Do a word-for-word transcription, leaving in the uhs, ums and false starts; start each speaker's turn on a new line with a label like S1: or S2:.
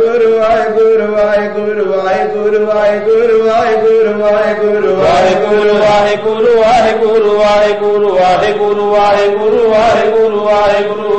S1: Waheguru Waheguru Waheguru Waheguru Waheguru Waheguru Waheguru
S2: Waheguru Waheguru Waheguru Waheguru Waheguru Waheguru Waheguru Waheguru Waheguru